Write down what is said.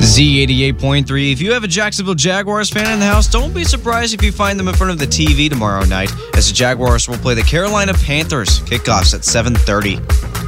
Z88.3. If you have a Jacksonville Jaguars fan in the house, don't be surprised if you find them in front of the TV tomorrow night, as the Jaguars will play the Carolina Panthers. Kickoffs at 7:30.